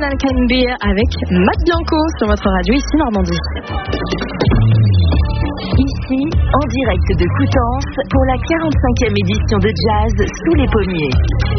Roland Canby avec Matt Bianco sur votre radio ici Normandie. Ici, en direct de Coutances, pour la 45e édition de Jazz sous les pommiers.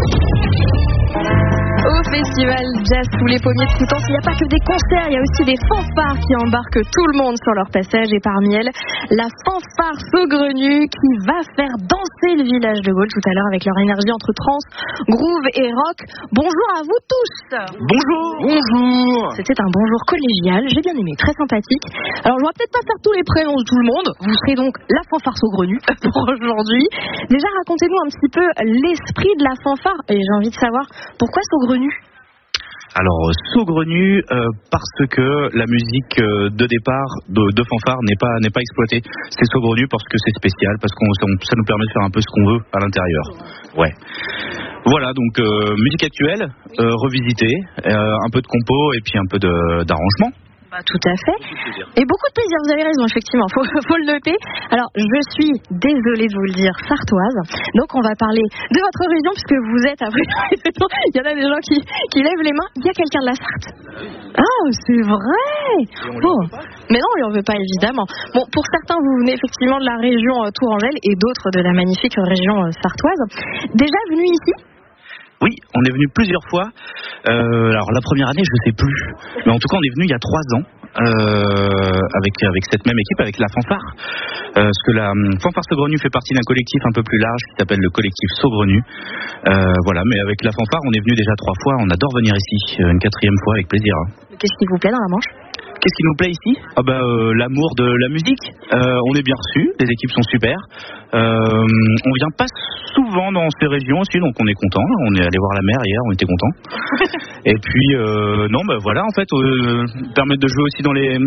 Au festival Jazz sous les pommiers de Coutances, il n'y a pas que des concerts, il y a aussi des fanfares qui embarquent tout le monde sur leur passage. Et parmi elles, la fanfare Saugrenue qui va faire danser le village de Gaulle tout à l'heure avec leur énergie entre trance, groove et rock. Bonjour à vous tous. Bonjour. Bonjour. C'était un bonjour collégial, j'ai bien aimé, très sympathique. Alors je ne vais peut-être pas faire tous les prénoms de tout le monde, vous serez donc la fanfare Saugrenue pour aujourd'hui. Déjà racontez-nous un petit peu l'esprit de la fanfare et j'ai envie de savoir pourquoi Saugrenue. Alors Saugrenue parce que la musique de départ de fanfare n'est pas exploitée. C'est Saugrenue parce que c'est spécial, parce que ça nous permet de faire un peu ce qu'on veut à l'intérieur. Ouais. Voilà, donc musique actuelle, revisitée, un peu de compo et puis un peu d'arrangement. Tout à fait. Et beaucoup de plaisir, vous avez raison, effectivement, faut le noter. Alors, je suis désolée de vous le dire, sartoise. Donc, on va parler de votre région, puisque vous êtes, après, il y en a des gens qui lèvent les mains. Il y a quelqu'un de la Sarthe. Ah, c'est vrai. Bon. Mais non, on lui en veut pas, évidemment. Bon, pour certains, vous venez effectivement de la région Tourangelle et d'autres de la magnifique région sartoise. Déjà venu ici ? Oui, on est venu plusieurs fois. Alors la première année, je ne sais plus. Mais en tout cas, on est venu il y a 3 ans avec cette même équipe, avec la fanfare. Parce que la fanfare Saugrenue fait partie d'un collectif un peu plus large qui s'appelle le collectif Saugrenue. Voilà, mais avec la fanfare, on est venu déjà 3 fois. On adore venir ici, une 4e fois avec plaisir. Qu'est-ce qui vous plaît dans la Manche ? Qu'est-ce qui nous plaît ici ? L'amour de la musique. On est bien reçus, les équipes sont super. On vient pas souvent dans ces régions aussi, donc on est content. On est allé voir la mer hier, on était content. Et puis voilà, en fait, permettre de jouer aussi dans les